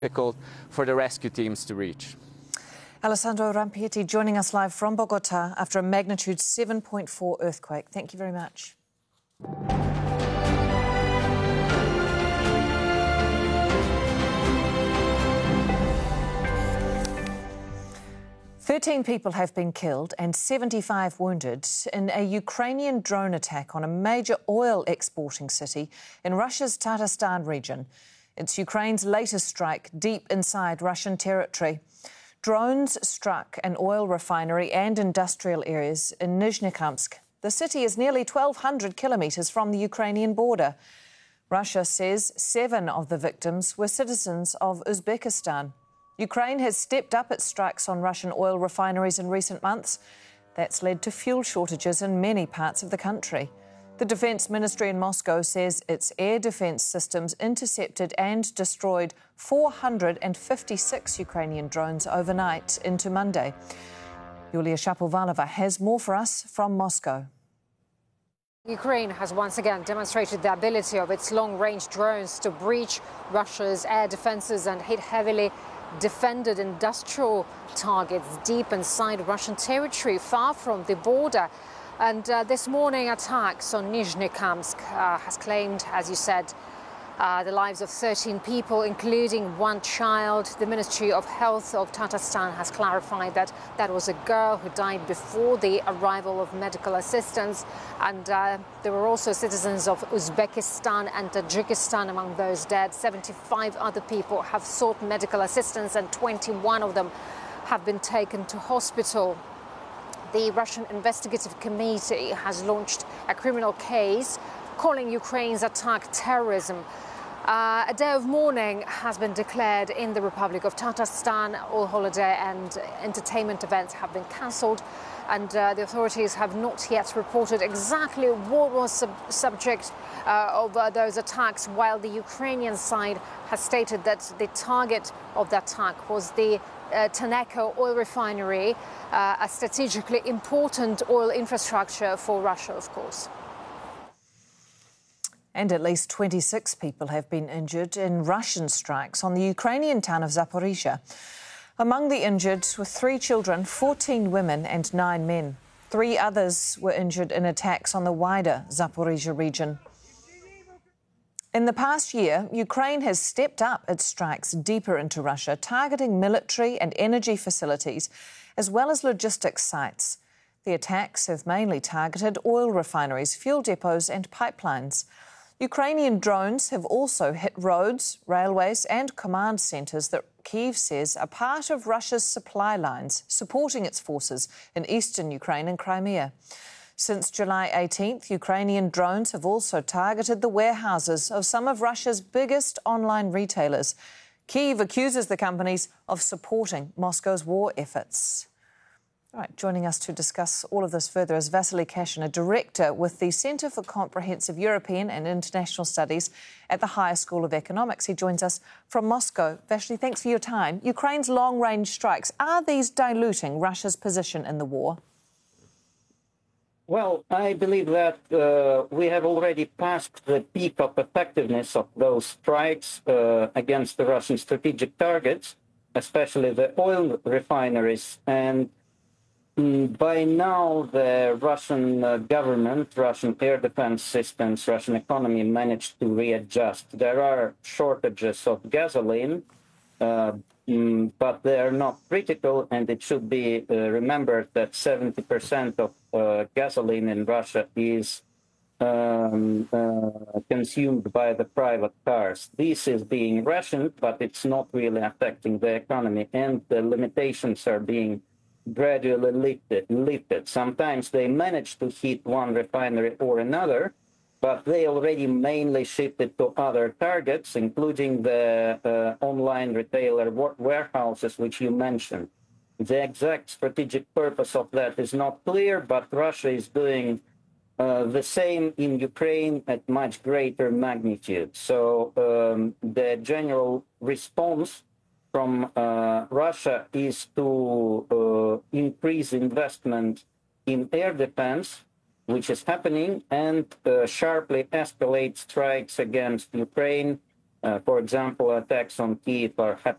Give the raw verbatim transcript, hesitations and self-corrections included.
difficult for the rescue teams to reach. Alessandro Rampietti joining us live from Bogota after a magnitude seven point four earthquake. Thank you very much. Thirteen people have been killed and seventy-five wounded in a Ukrainian drone attack on a major oil exporting city in Russia's Tatarstan region. It's Ukraine's latest strike deep inside Russian territory. Drones struck an oil refinery and industrial areas in Nizhnekamsk. The city is nearly twelve hundred kilometres from the Ukrainian border. Russia says seven of the victims were citizens of Uzbekistan. Ukraine has stepped up its strikes on Russian oil refineries in recent months. That's led to fuel shortages in many parts of the country. The Defence Ministry in Moscow says its air defence systems intercepted and destroyed four hundred fifty-six Ukrainian drones overnight into Monday. Yulia Shapovalova has more for us from Moscow. Ukraine has once again demonstrated the ability of its long-range drones to breach Russia's air defences and hit heavily defended industrial targets deep inside Russian territory, far from the border. And uh, this morning, attacks on Nizhnekamsk uh, has claimed, as you said, uh, the lives of thirteen people, including one child. The Ministry of Health of Tatarstan has clarified that that was a girl who died before the arrival of medical assistance. And uh, there were also citizens of Uzbekistan and Tajikistan among those dead. seventy-five other people have sought medical assistance and twenty-one of them have been taken to hospital. The Russian Investigative Committee has launched a criminal case calling Ukraine's attack terrorism. Uh, a day of mourning has been declared in the Republic of Tatarstan. All holiday and entertainment events have been cancelled, and uh, the authorities have not yet reported exactly what was sub subject uh, of uh, those attacks, while the Ukrainian side has stated that the target of the attack was the Uh, Tenneco oil refinery, uh, a strategically important oil infrastructure for Russia, of course. And at least twenty-six people have been injured in Russian strikes on the Ukrainian town of Zaporizhia. Among the injured were three children, fourteen women and nine men. Three others were injured in attacks on the wider Zaporizhia region. In the past year, Ukraine has stepped up its strikes deeper into Russia, targeting military and energy facilities, as well as logistics sites. The attacks have mainly targeted oil refineries, fuel depots and pipelines. Ukrainian drones have also hit roads, railways and command centres that Kyiv says are part of Russia's supply lines, supporting its forces in eastern Ukraine and Crimea. Since July eighteenth, Ukrainian drones have also targeted the warehouses of some of Russia's biggest online retailers. Kyiv accuses the companies of supporting Moscow's war efforts. All right, joining us to discuss all of this further is Vasily Kashin, a director with the Centre for Comprehensive European and International Studies at the Higher School of Economics. He joins us from Moscow. Vasily, thanks for your time. Ukraine's long-range strikes, are these diluting Russia's position in the war? Well, I believe that uh, we have already passed the peak of effectiveness of those strikes uh, against the Russian strategic targets, especially the oil refineries. And mm, by now, the Russian uh, government, Russian air defense systems, Russian economy managed to readjust. There are shortages of gasoline, uh, mm, but they are not critical, and it should be uh, remembered that seventy percent of Uh, gasoline in Russia is um, uh, consumed by the private cars. This is being rationed, but it's not really affecting the economy, and the limitations are being gradually lifted. lifted. Sometimes they manage to hit one refinery or another, but they already mainly shifted to other targets, including the uh, online retailer warehouses, which you mentioned. The exact strategic purpose of that is not clear, but Russia is doing uh, the same in Ukraine at much greater magnitude. So um, the general response from uh, Russia is to uh, increase investment in air defense, which is happening, and uh, sharply escalate strikes against Ukraine. Uh, for example, attacks on Kyiv are hap